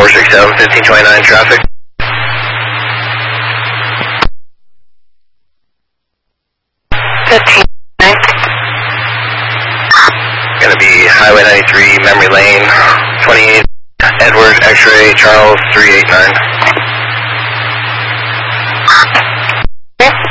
467, 1529 traffic. Gonna be Highway 93, Memory Lane, 28, Edward, X-ray, Charles, 389.